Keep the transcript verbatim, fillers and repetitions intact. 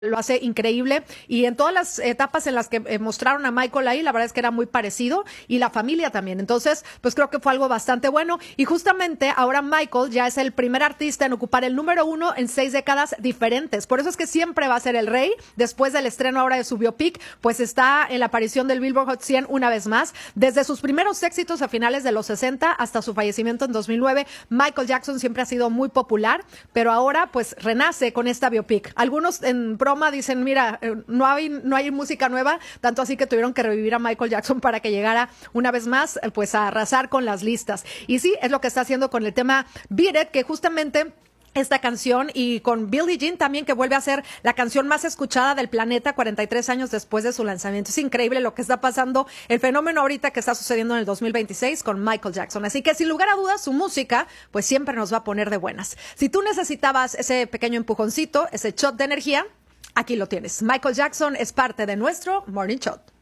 lo hace increíble, y en todas las etapas en las que eh, mostraron a Michael ahí, la verdad es que era muy parecido, y la familia también. Entonces, pues creo que fue algo bastante bueno, y justamente ahora Michael ya es el primer artista en ocupar el número uno en seis décadas diferentes. Por eso es que siempre va a ser el rey. Después del estreno ahora de su biopic, pues está en la aparición del Billboard Hot cien una vez más. Desde sus primeros éxitos a finales de los sesenta hasta su fallecimiento en dos mil nueve, Michael Jackson siempre ha sido muy popular, pero ahora pues renace con esta biopic. Algunos en dicen, mira, no hay, no hay música nueva, tanto así que tuvieron que revivir a Michael Jackson para que llegara una vez más, pues a arrasar con las listas. Y sí, es lo que está haciendo con el tema Beat It, que justamente esta canción, y con Billie Jean también, que vuelve a ser la canción más escuchada del planeta cuarenta y tres años después de su lanzamiento. Es increíble lo que está pasando, el fenómeno ahorita que está sucediendo en el dos mil veintiséis con Michael Jackson. Así que sin lugar a dudas, su música pues siempre nos va a poner de buenas. Si tú necesitabas ese pequeño empujoncito, ese shot de energía, aquí lo tienes. Michael Jackson es parte de nuestro Morning Shot.